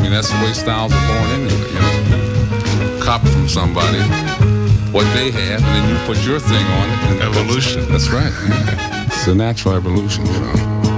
mean, that's the way styles are born anyway, you know. Copy from somebody what they have, and then you put your thing on it. And evolution. That's right. It's a natural evolution, you know.